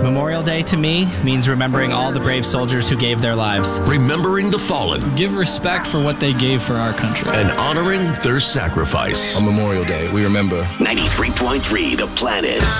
Memorial Day to me means remembering all the brave soldiers who gave their lives. Remembering the fallen. Give respect for what they gave for our country. And honoring their sacrifice. On Memorial Day, we remember 93.3 The Planet.